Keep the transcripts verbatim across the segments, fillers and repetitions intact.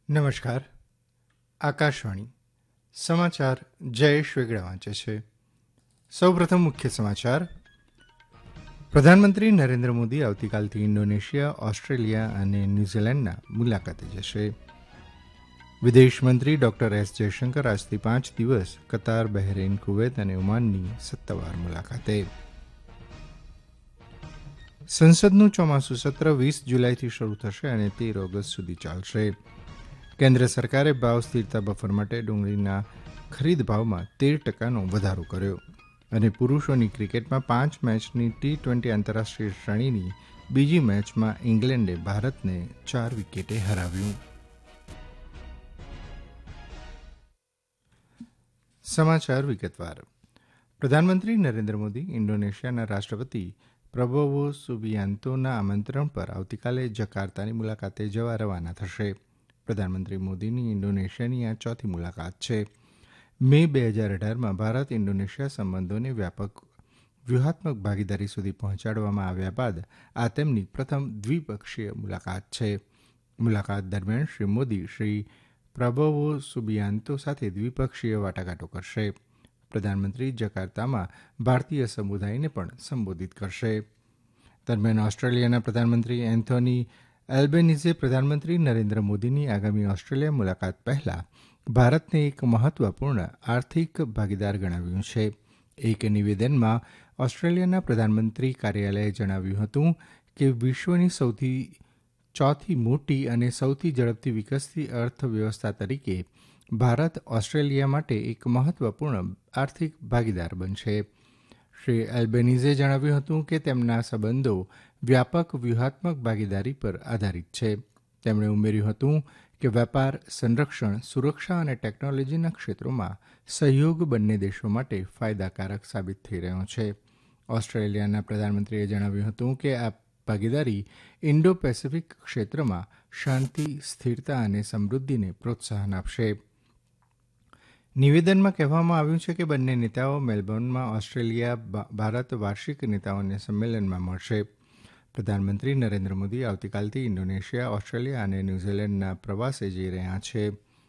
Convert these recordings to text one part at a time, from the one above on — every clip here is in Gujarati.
નમસ્કાર. આકાશવાણી સમાચાર જયેશ વેગડા વાંચે છે. સૌપ્રથમ મુખ્ય સમાચાર. પ્રધાનમંત્રી નરેન્દ્ર મોદી આવતીકાલથી ઇન્ડોનેશિયા, ઓસ્ટ્રેલિયા અને ન્યૂઝીલેન્ડના મુલાકાતે જશે. વિદેશમંત્રી ડોક્ટર એસ જયશંકર આજથી પાંચ દિવસ કતાર, બહેરેન, કુવૈત અને ઓમાનની સત્તાવાર મુલાકાતે. સંસદનું ચોમાસું સત્ર વીસ જુલાઈથી શરૂ થશે અને તેર ઓગસ્ટ સુધી ચાલશે. કેન્દ્ર સરકારે ભાવ સ્થિરતા બફર માટે ડુંગળીના ખરીદ ભાવમાં તેર ટકાનો વધારો કર્યો અને પુરૂષોની ક્રિકેટમાં પાંચ મેચની ટી ટ્વેન્ટી આંતરરાષ્ટ્રીય શ્રેણીની બીજી મેચમાં ઇંગ્લેન્ડે ભારતને ચાર વિકેટે હરાવ્યું. સમાચાર વિગતવાર. પ્રધાનમંત્રી નરેન્દ્ર મોદી ઇન્ડોનેશિયાના રાષ્ટ્રપતિ પ્રબોવો સુબિયાન્તોના આમંત્રણ પર આવતીકાલે જકાર્તાની મુલાકાતે જવા રવાના થશે. પ્રધાનમંત્રી મોદીની ઇન્ડોનેશિયાની આ ચોથી મુલાકાત છે. મે બે હજાર અઢારમાં ભારત ઇન્ડોનેશિયા સંબંધોને વ્યાપક વ્યૂહાત્મક ભાગીદારી સુધી પહોંચાડવામાં આવ્યા બાદ આ તેમની પ્રથમ દ્વિપક્ષીય મુલાકાત છે. મુલાકાત દરમિયાન શ્રી મોદી શ્રી પ્રબોવો સુબિયાન્તો સાથે દ્વિપક્ષીય વાટાઘાટો કરશે. પ્રધાનમંત્રી જકાર્તામાં ભારતીય સમુદાયને પણ સંબોધિત કરશે. દરમિયાન ઓસ્ટ્રેલિયાના પ્રધાનમંત્રી એન્થોની એલ્બેનીઝે પ્રધાનમંત્રી નરેન્દ્ર મોદીની આગામી ઓસ્ટ્રેલિયા મુલાકાત પહેલા ભારતને એક મહત્વપૂર્ણ આર્થિક ભાગીદાર ગણાવ્યું છે. એક નિવેદનમાં ઓસ્ટ્રેલિયાના પ્રધાનમંત્રી કાર્યાલયે જણાવ્યું હતું કે વિશ્વની સૌથી ચોથી મોટી અને સૌથી ઝડપથી વિકસતી અર્થવ્યવસ્થા તરીકે ભારત ઓસ્ટ્રેલિયા માટે એક મહત્વપૂર્ણ આર્થિક ભાગીદાર બનશે. શ્રી એલ્બેનીઝે જણાવ્યું હતું કે તેમના સંબંધો વ્યાપક વ્યૂહાત્મક ભાગીદારી પર આધારિત છે. તેમણે ઉમેર્યું હતું કે વેપાર, સંરક્ષણ, સુરક્ષા અને ટેકનોલોજીના ક્ષેત્રોમાં સહયોગ બંને દેશો માટે ફાયદાકારક સાબિત થઈ રહ્યો છે. ઓસ્ટ્રેલિયાના પ્રધાનમંત્રીએ જણાવ્યું હતું કે આ ભાગીદારી ઇન્ડો પેસિફિક ક્ષેત્રમાં શાંતિ, સ્થિરતા અને સમૃદ્ધિને પ્રોત્સાહન આપશે. નિવેદનમાં કહેવામાં આવ્યું છે કે બંને નેતાઓ મેલબોર્નમાં ઓસ્ટ્રેલિયા ભારત વાર્ષિક નેતાઓને સંમેલનમાં મળશે. પ્રધાનમંત્રી નરેન્દ્ર મોદી આવતીકાલથી ઇન્ડોનેશિયા, ઓસ્ટ્રેલિયા અને ન્યૂઝીલેન્ડના પ્રવાસે જઈ રહ્યા છે.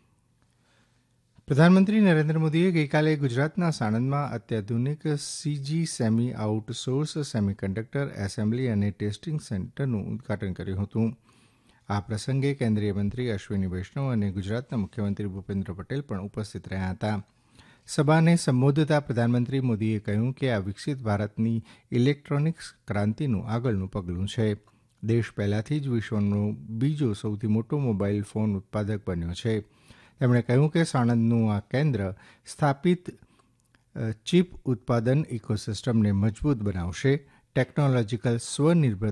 પ્રધાનમંત્રી નરેન્દ્ર મોદીએ ગઈકાલે ગુજરાતના સાણંદમાં અત્યાધુનિક CG semi outsource semiconductor assembly અને ટેસ્ટિંગ સેન્ટરનું ઉદઘાટન કર્યું હતું. આ પ્રસંગે કેન્દ્રીય મંત્રી અશ્વિની વૈષ્ણવ અને ગુજરાતના મુખ્યમંત્રી ભૂપેન્દ્ર પટેલ પણ ઉપસ્થિત રહ્યા હતા. સભાને સંબોધતા પ્રધાનમંત્રી મોદીએ કહ્યું કે આ વિકસિત ભારતની ઇલેક્ટ્રોનિક્સ ક્રાંતિનું આગળનું પગલું છે. દેશ પહેલાથી જ વિશ્વનો બીજો સૌથી મોટો મોબાઈલ ફોન ઉત્પાદક બન્યો છે. તેમણે કહ્યું કે સાણંદનું આ કેન્દ્ર સ્થાપિત ચીપ ઉત્પાદન ઇકોસિસ્ટમને મજબૂત બનાવશે, ટેકનોલોજીકલ સ્વનિર્ભરતા